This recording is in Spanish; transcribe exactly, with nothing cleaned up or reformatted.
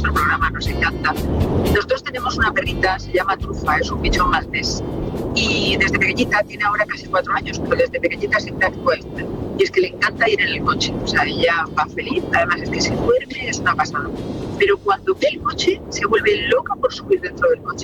vuestro programa, nos encanta. Nosotros tenemos una perrita, se llama Trufa, es un bichón maltés. Y desde pequeñita, tiene ahora casi cuatro años, pero desde pequeñita siempre actúa esto. Y es que le encanta ir en el coche, o sea, ella va feliz, además es que si duerme es una pasada. Pero cuando ve el coche, se vuelve loca por subir dentro del coche.